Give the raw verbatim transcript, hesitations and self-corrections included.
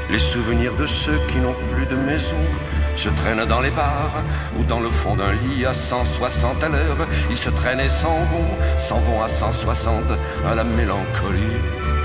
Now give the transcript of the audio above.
Les souvenirs de ceux qui n'ont plus de maison se traînent dans les bars ou dans le fond d'un lit à cent soixante à l'heure. Ils se traînent et s'en vont, s'en vont à cent soixante à la mélancolie.